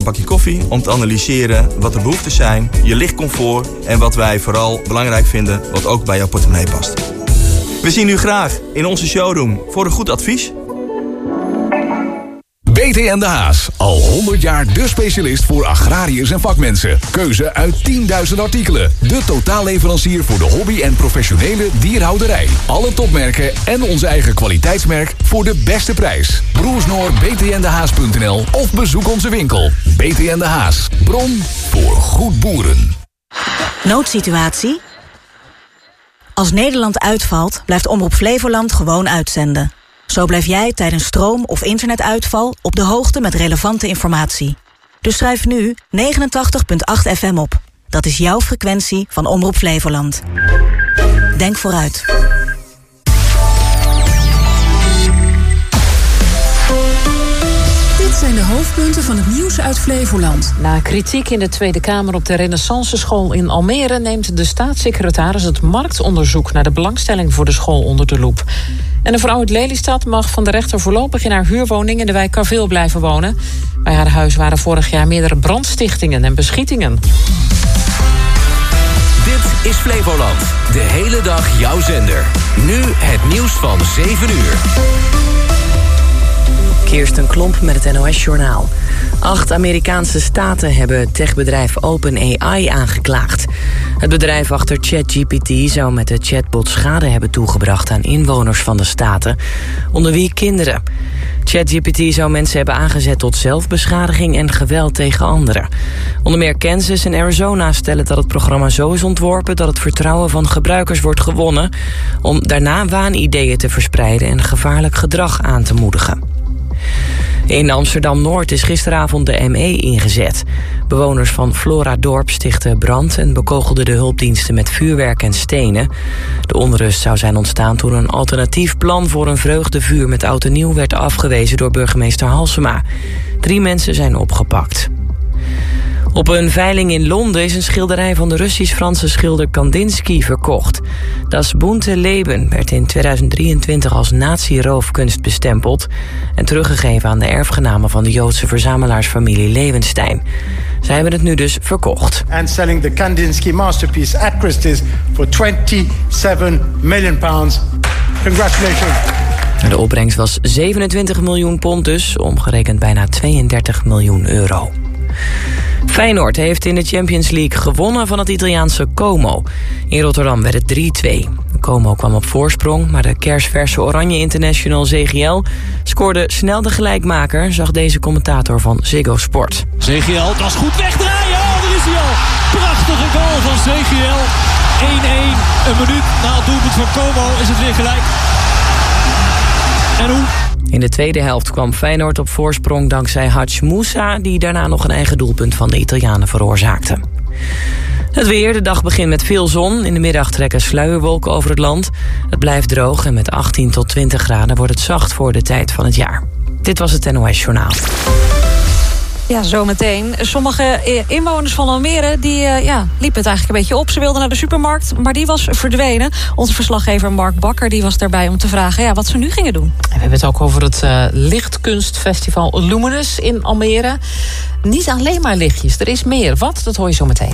bakje koffie om te analyseren wat de behoeften zijn, je lichtcomfort en wat wij vooral belangrijk vinden, wat ook bij jouw portemonnee past. We zien u graag in onze showroom voor een goed advies. BTN De Haas, al 100 jaar de specialist voor agrariërs en vakmensen. Keuze uit 10.000 artikelen. De totaalleverancier voor de hobby- en professionele dierhouderij. Alle topmerken en onze eigen kwaliteitsmerk voor de beste prijs. Broersnoor, btndehaas.nl of bezoek onze winkel. BTN De Haas, bron voor goed boeren. Noodsituatie? Als Nederland uitvalt, blijft Omroep Flevoland gewoon uitzenden. Zo blijf jij tijdens stroom- of internetuitval op de hoogte met relevante informatie. Dus schrijf nu 89.8 FM op. Dat is jouw frequentie van Omroep Flevoland. Denk vooruit. Dit zijn de hoofdpunten van het nieuws uit Flevoland. Na kritiek in de Tweede Kamer op de Renaissance School in Almere neemt de staatssecretaris het marktonderzoek naar de belangstelling voor de school onder de loep. En een vrouw uit Lelystad mag van de rechter voorlopig in haar huurwoning in de wijk Karweel blijven wonen. Bij haar huis waren vorig jaar meerdere brandstichtingen en beschietingen. Dit is Flevoland. De hele dag jouw zender. Nu het nieuws van 7 uur. Kirsten Klomp met het NOS-journaal. 8 Amerikaanse staten hebben techbedrijf OpenAI aangeklaagd. Het bedrijf achter ChatGPT zou met de chatbot schade hebben toegebracht aan inwoners van de staten, onder wie kinderen. ChatGPT zou mensen hebben aangezet tot zelfbeschadiging en geweld tegen anderen. Onder meer Kansas en Arizona stellen dat het programma zo is ontworpen dat het vertrouwen van gebruikers wordt gewonnen, om daarna waanideeën te verspreiden en gevaarlijk gedrag aan te moedigen. In Amsterdam-Noord is gisteravond de ME ingezet. Bewoners van Floradorp stichtten brand en bekogelden de hulpdiensten met vuurwerk en stenen. De onrust zou zijn ontstaan toen een alternatief plan voor een vreugdevuur met oud en nieuw werd afgewezen door burgemeester Halsema. 3 mensen zijn opgepakt. Op een veiling in Londen is een schilderij van de Russisch-Franse schilder Kandinsky verkocht. Das bunte Leben werd in 2023 als nazi-roofkunst bestempeld en teruggegeven aan de erfgenamen van de Joodse verzamelaarsfamilie Levenstein. Zij hebben het nu dus verkocht. And selling the Kandinsky masterpiece at Christie's for £27 million. Congratulations. De opbrengst was 27 miljoen pond dus, omgerekend bijna 32 miljoen euro. Feyenoord heeft in de Champions League gewonnen van het Italiaanse Como. In Rotterdam werd het 3-2. Como kwam op voorsprong, maar de kersverse Oranje International ZGL scoorde snel de gelijkmaker, zag deze commentator van Ziggo Sport. ZGL, dat is goed wegdraaien. Oh, daar is hij al. Prachtige goal van ZGL. 1-1, een minuut na het doelpunt van Como is het weer gelijk. En hoe? In de tweede helft kwam Feyenoord op voorsprong dankzij Hadj Moussa, die daarna nog een eigen doelpunt van de Italianen veroorzaakte. Het weer, de dag begint met veel zon. In de middag trekken sluierwolken over het land. Het blijft droog en met 18 tot 20 graden wordt het zacht voor de tijd van het jaar. Dit was het NOS Journaal. Ja, zometeen. Sommige inwoners van Almere die liepen het eigenlijk een beetje op. Ze wilden naar de supermarkt, maar die was verdwenen. Onze verslaggever Mark Bakker die was daarbij om te vragen wat ze nu gingen doen. We hebben het ook over het lichtkunstfestival Luminous in Almere. Niet alleen maar lichtjes, er is meer. Wat? Dat hoor je zo meteen.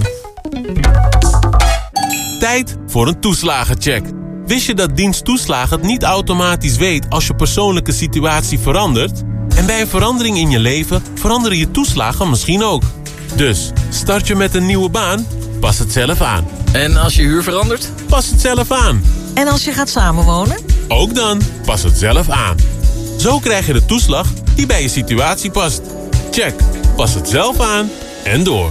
Tijd voor een toeslagencheck. Wist je dat dienst toeslagen het niet automatisch weet als je persoonlijke situatie verandert? En bij een verandering in je leven veranderen je toeslagen misschien ook. Dus, start je met een nieuwe baan? Pas het zelf aan. En als je huur verandert? Pas het zelf aan. En als je gaat samenwonen? Ook dan, pas het zelf aan. Zo krijg je de toeslag die bij je situatie past. Check, pas het zelf aan en door.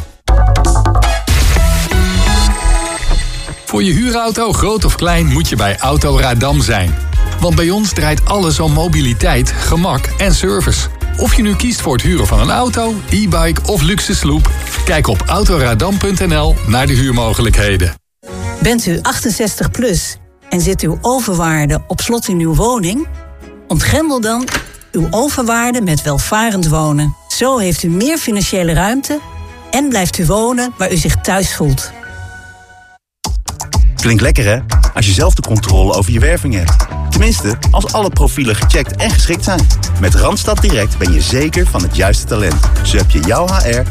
Voor je huurauto, groot of klein, moet je bij Autoradam zijn. Want bij ons draait alles om mobiliteit, gemak en service. Of je nu kiest voor het huren van een auto, e-bike of luxe sloep, kijk op autoradam.nl naar de huurmogelijkheden. Bent u 68 plus en zit uw overwaarde op slot in uw woning? Ontgrendel dan uw overwaarde met welvarend wonen. Zo heeft u meer financiële ruimte en blijft u wonen waar u zich thuis voelt. Klinkt lekker, hè? Als je zelf de controle over je werving hebt. Tenminste, als alle profielen gecheckt en geschikt zijn. Met Randstad Direct ben je zeker van het juiste talent. Zo heb je jouw HR